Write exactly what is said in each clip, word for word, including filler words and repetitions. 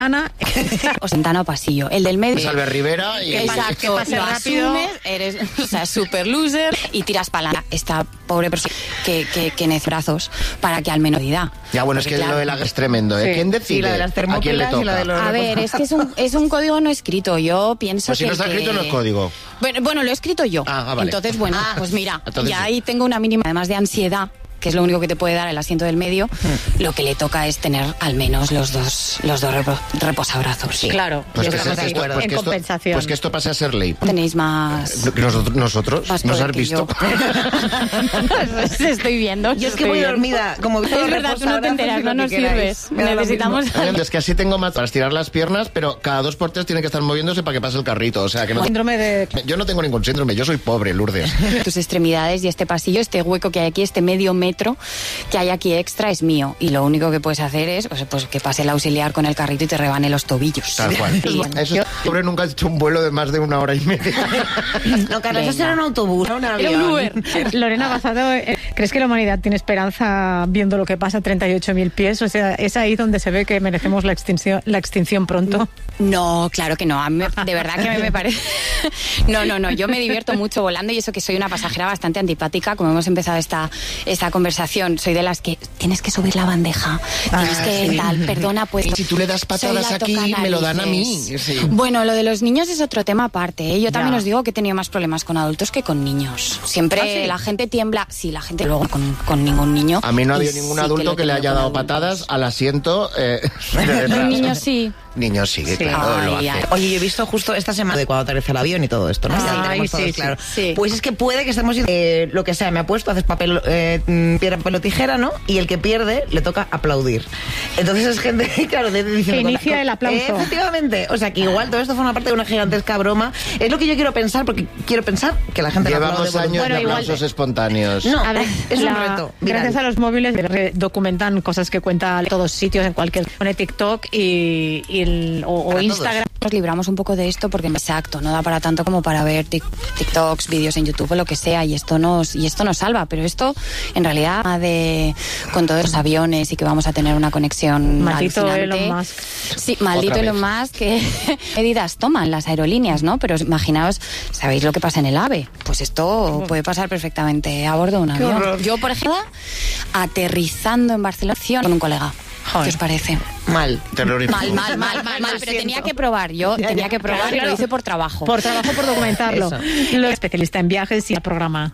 Ana, o ventana o pasillo. El del medio. Albert Rivera y exacto, que pase lo rápido. asumes, eres, o sea, super loser y tiras para adelante. Esta pobre persona que, que, que necesita brazos para que al menos da. Ya, bueno, es que claro, lo de la es tremendo, ¿eh? Sí, ¿Quién decide? sí, la de las ¿A quién le termópilas toca? y la de los... A ver, es que es un, es un código no escrito. Yo pienso Pues si que... no está que- escrito no es código. Bueno, bueno, lo he escrito yo. Ah, ah, vale. Entonces, bueno, pues mira, Entonces ya sí. ahí tengo una mínima, además de ansiedad, que es lo único que te puede dar el asiento del medio, lo que le toca es tener al menos los dos los dos repo- reposabrazos. Sí. Claro, Pues y que, estamos se- ahí esto, pues en que esto- compensación. pues que esto pase a ser ley. Tenéis más... Nosotros, nosotros más ¿nos poder has que visto? yo. Estoy viendo. Yo es que estoy voy viendo. dormida, como Es verdad, tú no te enteras, no nos sirves. Necesitamos... Es que así tengo más para estirar las piernas, pero cada dos por tres tiene que estar moviéndose para que pase el carrito. O sea, que no... Síndrome de... Yo no tengo ningún síndrome, yo soy pobre, Lourdes. Tus extremidades y este pasillo, este hueco que hay aquí, este medio metro que hay aquí extra es mío. Y lo único que puedes hacer es pues, pues, que pase el auxiliar con el carrito y te rebane los tobillos. Tal cual. Y, Eso yo- es, pobre, nunca has hecho un vuelo de más de una hora y media. No, Carlos, eso Venga. era un autobús, no un Era avión. un Uber. Lorena Basado, eh, ¿crees que la humanidad tiene esperanza viendo lo que pasa a treinta y ocho mil pies? O sea, ¿es ahí donde se ve que merecemos la extinción, la extinción pronto? No, claro que no. A mí, me- de verdad que a mí me parece... No, no, no. Yo me divierto mucho volando y eso que soy una pasajera bastante antipática. Como hemos empezado esta, esta conversación, soy de las que tienes que subir la bandeja, tienes que tal, perdona, pues... Si tú le das patadas soy la aquí, me lo dan a mí. tocanarices. Sí. Bueno, lo de los niños es otro tema aparte, ¿eh? Yo también Ya. os digo que he tenido más problemas con adultos que con niños. Siempre ¿Ah, sí? la gente tiembla... Sí, la gente luego con, con ningún niño. A mí no ha Y habido ningún sí adulto lo he que, le tenido haya con dado adultos. patadas al asiento eh, de detrás. Un niño sí. Niños sí, que Sí. claro, lo Ay, hace. ay. Oye, yo he visto justo esta semana de cuando aterriza el avión y todo esto, ¿no? Ay, Ya lo tenemos sí, todos sí, claro. sí. Pues es que puede que estemos eh, lo que sea, me apuesto, haces papel, eh, mm, piedra, papel o tijera, ¿no? Y el que pierde le toca aplaudir. Entonces es gente, claro, de, de, diciendo... Que inicia el aplauso. Efectivamente. O sea, que igual todo esto forma parte de una gigantesca broma. Es lo que yo quiero pensar, porque quiero pensar que la gente no Llevamos aplaude años voluntariamente. de igual- aplausos espontáneos. No, A ver, es un la- reto. viral. Gracias a los móviles re- documentan cosas que cuenta en todos sitios, en cualquier... Pone TikTok y, y el- o, o Para Instagram. Nos libramos un poco de esto porque exacto, no da para tanto como para ver tic- TikToks, vídeos en YouTube o lo que sea y esto nos y esto nos salva, pero esto en realidad de con todos los aviones y que vamos a tener una conexión Maldito alucinante. Elon Musk. Sí, maldito Otra Elon Musk, que medidas toman las aerolíneas, ¿no? Pero imaginaos, ¿sabéis lo que pasa en el AVE? Pues esto puede pasar perfectamente a bordo de un avión. horror. Yo, por ejemplo, aterrizando en Barcelona con un colega. Joder. ¿Qué os parece? Mal. Terrorífico. Mal, mal, mal, mal, mal, Lo pero siento. tenía que probar, yo Ya, tenía ya, que probar claro, y lo claro. hice por trabajo. Por trabajo, por documentarlo. Eso. Lo especialista en viajes y el programa.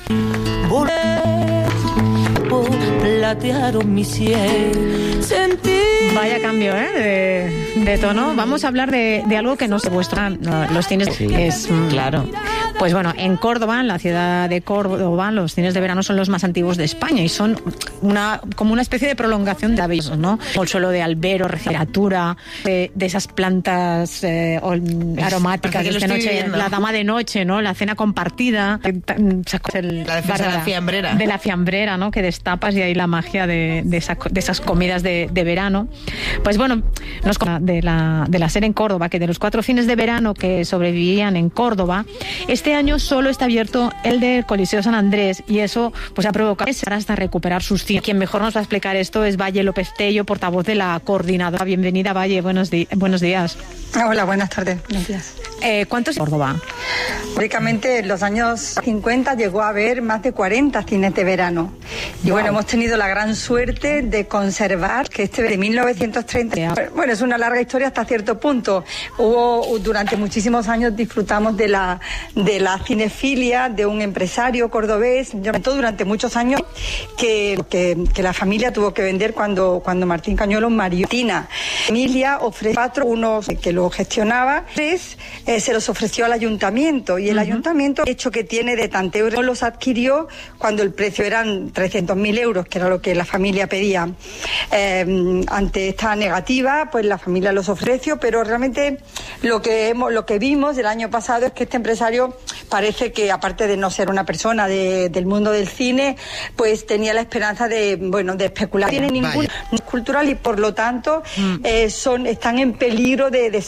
Platearon mi cielo, sentí. Vaya cambio, ¿eh? De, de tono. Vamos a hablar de, de algo que no se muestra no, los cines. Sí, es mm, claro. Pues bueno, en Córdoba, en la ciudad de Córdoba, los cines de verano son los más antiguos de España y son una como una especie de prolongación de avisos, ¿no? Como el suelo de albero, literatura, de, de esas plantas eh, ol- aromáticas parece que de lo esta estoy noche, viendo. la dama de noche, ¿no? La cena compartida, el- el- La defensa de la fiambrera. de la fiambrera, ¿no? Que destapas y ahí la magia de, de, esa- de esas comidas de, de verano. Pues bueno, nos de la, de la serie en Córdoba, que de los cuatro cines de verano que sobrevivían en Córdoba, este año solo está abierto el del Coliseo San Andrés y eso pues ha provocado hasta recuperar sus cines. Quien mejor nos va a explicar esto es Valle López Tello, portavoz de la coordinadora. Bienvenida, Valle, buenos, di- buenos días. Hola, buenas tardes. Buenos días. Eh, ¿Cuántos en Córdoba? Históricamente, en los años cincuenta llegó a haber más de cuarenta cines de verano. Y bueno, hemos tenido la gran suerte de conservar que este de mil novecientos treinta... Bueno, es una larga historia hasta cierto punto. Hubo, durante muchísimos años disfrutamos de la, de la cinefilia de un empresario cordobés, durante muchos años, que, que, que la familia tuvo que vender cuando, cuando Martín Cañuelos marió. La familia ofreció cuatro, uno que lo gestionaba, tres eh, se los ofreció al ayuntamiento y el uh-huh. ayuntamiento, hecho que tiene de tanto euros, los adquirió cuando el precio eran trescientos mil euros, que era lo que la familia pedía. Eh, ante esta negativa, pues la familia los ofreció, pero realmente lo que hemos, lo que vimos el año pasado es que este empresario parece que, aparte de no ser una persona de, del mundo del cine, pues tenía la esperanza de, bueno, de especular. No tiene ningún cultural y por lo tanto mm. eh, son, están en peligro de, de ser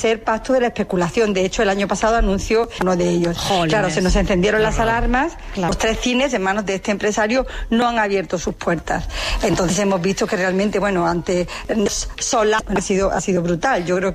ser pasto de la especulación. De hecho, el año pasado anunció uno de ellos. Jolines. Claro, se nos encendieron las Claro. alarmas. Claro. Los tres cines en manos de este empresario no han abierto sus puertas. Entonces hemos visto que realmente, bueno, ante Sola ha sido, ha sido brutal. Yo creo